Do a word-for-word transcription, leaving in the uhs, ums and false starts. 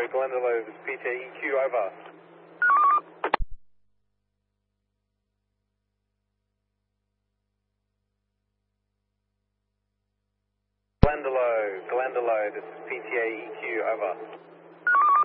Glendalough, this is P T A E Q, over. Glendalough, Glendalough, this is P T A E Q, over.